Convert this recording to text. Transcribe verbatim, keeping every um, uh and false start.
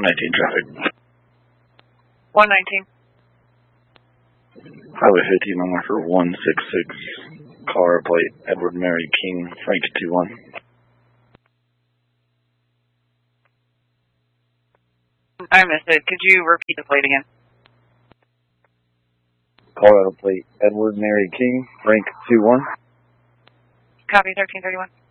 nineteen traffic. one nineteen. Highway fifteen on marker one six six. Car plate Edward Mary King, Frank two one. I missed it. Could you repeat the plate again? Colorado plate Edward Mary King, Frank two one. Copy, thirteen thirty-one.